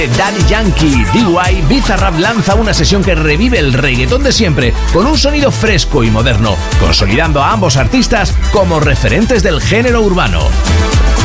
Daddy Yankee, DY, Bizarrap lanza una sesión que revive el reggaetón de siempre, con un sonido fresco y moderno, consolidando a ambos artistas como referentes del género urbano.